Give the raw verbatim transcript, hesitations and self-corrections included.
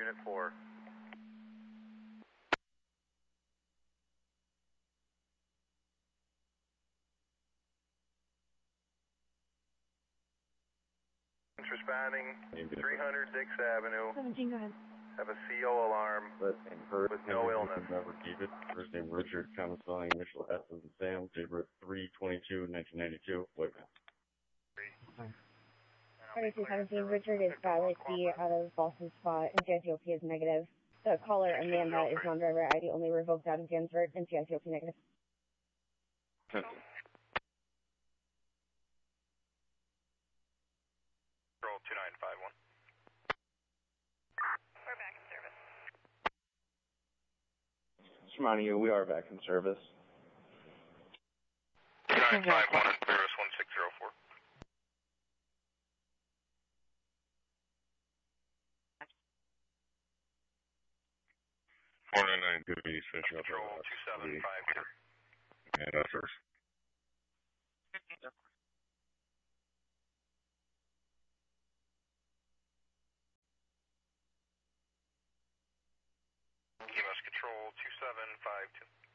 Unit four. Responding, three hundred Dix Avenue. seventeen, go ahead. Have a C O alarm First name Kurt, with no illness. Robert David. First name Richard, common spelling, initial S as in Sam, date of birth three twenty-two nineteen ninety-two, Whiteman. thirty-two seventeen, Richard is valid key out of Boston spot, and C I C O P is negative. The caller, Amanda, is non-driver I D only revoked out of Gansford, and C I C O P negative. Control two nine five one. We're back in service. Shimano, we are back in service. two nine five one is Paris one six zero four. four nine nine, good news, finishing up. Control two seven five two. And uh, first. Key West Control two seven five two.